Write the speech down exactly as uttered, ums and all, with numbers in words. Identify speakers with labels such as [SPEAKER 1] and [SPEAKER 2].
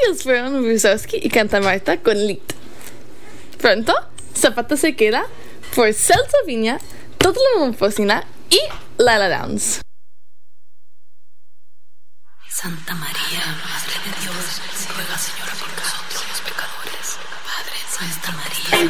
[SPEAKER 1] Ellos fueron Wysowski y Cantamarta con Lit. Pronto, Zapata se queda por Celso Viña, Toda la Momposina y Lila Downs.
[SPEAKER 2] Santa María, Madre de Dios, ruega, Señora, por